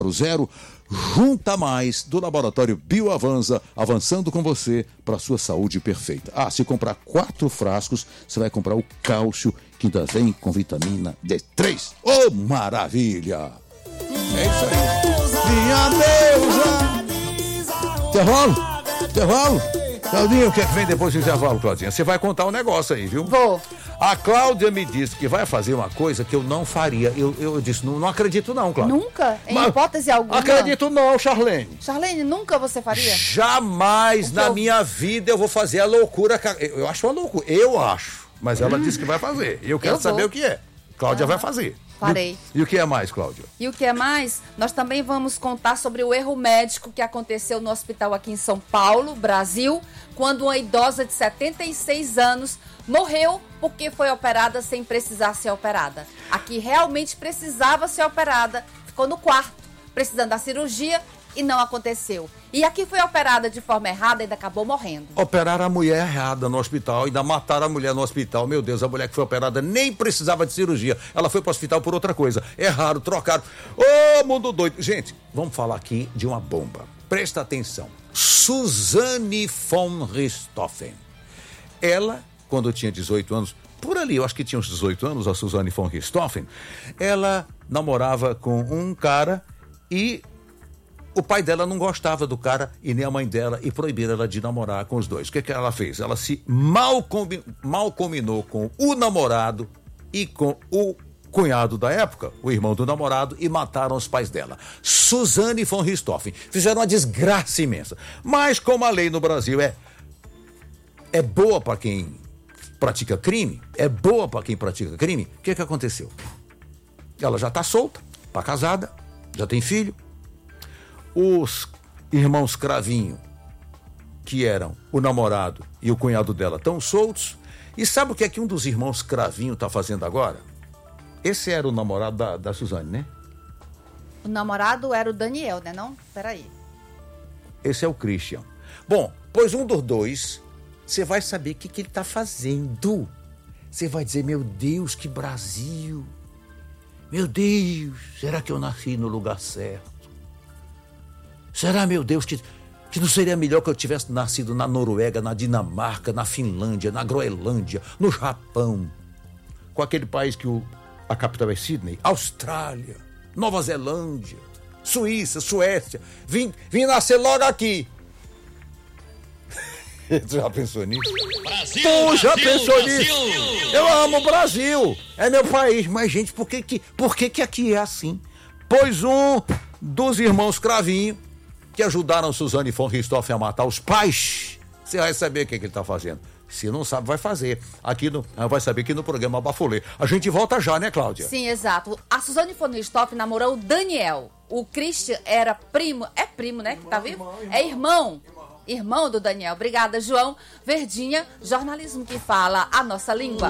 00, junta mais do Laboratório Bioavanza, avançando com você para a sua saúde perfeita. Se comprar 4 frascos, você vai comprar o cálcio, que ainda vem com vitamina D3. Maravilha! É isso aí. Minha deusa! Intervalo? Claudinha, o que é que vem depois do intervalo, Claudinha? Você vai contar um negócio aí, viu? Vou. A Cláudia me disse que vai fazer uma coisa que eu não faria. Eu disse, não acredito não, Cláudia. Nunca? Em hipótese alguma? Acredito não, Charlene. Charlene, nunca você faria? Jamais na minha vida eu vou fazer a loucura. Eu acho uma loucura. Eu acho. Mas ela disse que vai fazer. E eu quero saber o que é. Cláudia vai fazer. Farei. E o que é mais, Cláudia? E o que é mais? Nós também vamos contar sobre o erro médico que aconteceu no hospital aqui em São Paulo, Brasil, quando uma idosa de 76 anos morreu porque foi operada sem precisar ser operada. Aqui realmente precisava ser operada, ficou no quarto, precisando da cirurgia e não aconteceu. E aqui foi operada de forma errada e ainda acabou morrendo. Operaram a mulher errada no hospital, ainda mataram a mulher no hospital. Meu Deus, a mulher que foi operada nem precisava de cirurgia. Ela foi para o hospital por outra coisa. Erraram, trocaram. Mundo doido. Gente, vamos falar aqui de uma bomba. Presta atenção. Suzanne von Richthofen. Ela, quando tinha 18 anos, por ali, eu acho que tinha uns 18 anos, a Suzanne von Richthofen, ela namorava com um cara e o pai dela não gostava do cara e nem a mãe dela e proibiram ela de namorar com os dois. O que ela fez? Ela se mal combinou com o namorado e com o cunhado da época, o irmão do namorado, e mataram os pais dela. Suzanne von Richthofen. Fizeram uma desgraça imensa. Mas como a lei no Brasil é boa para quem pratica crime, o que aconteceu? Ela já está solta, está casada, já tem filho. Os irmãos Cravinho, que eram o namorado e o cunhado dela, estão soltos. E sabe o que é que um dos irmãos Cravinho está fazendo agora? Esse era o namorado da Suzane, né? O namorado era o Daniel, né não? Peraí. Esse é o Christian. Bom, pois um dos dois, você vai saber o que ele está fazendo. Você vai dizer, meu Deus, que Brasil. Meu Deus, será que eu nasci no lugar certo? Será, meu Deus, que não seria melhor que eu tivesse nascido na Noruega, na Dinamarca, na Finlândia, na Groenlândia, no Japão, com aquele país que a capital é Sydney, Austrália, Nova Zelândia, Suíça, Suécia. Vim nascer logo aqui. Tu já pensou nisso? Brasil, tu já pensou Brasil. Nisso? Eu amo o Brasil. É meu país. Mas, gente, por que aqui é assim? Pois um dos irmãos Cravinho, que ajudaram Suzanne von Richthofen a matar os pais, você vai saber o que ele está fazendo. Se não sabe, vai fazer. Vai saber aqui no programa Bafolê. A gente volta já, né, Cláudia? Sim, exato. A Suzanne von Richthofen namorou o Daniel. O Christian era primo, né, que tá vivo? É irmão do Daniel. Obrigada, João Verdinha, jornalismo que fala a nossa língua.